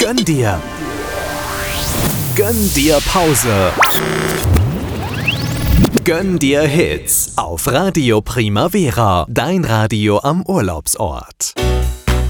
Gönn dir Pause. Gönn dir Hits auf Radio Primavera, dein Radio am Urlaubsort.